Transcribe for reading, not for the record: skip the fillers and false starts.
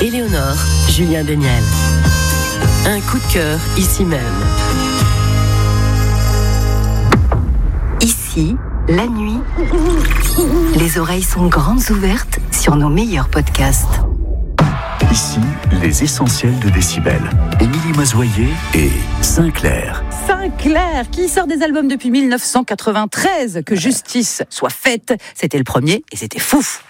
Éléonore, Julien Daniel. Un coup de cœur ici même. Ici, la nuit, les oreilles sont grandes ouvertes sur nos meilleurs podcasts. Ici, les essentiels de Décibel. Émilie Mazoyer et Sinclair. Sinclair, qui sort des albums depuis 1993. Que justice soit faite. C'était le premier et c'était fouf.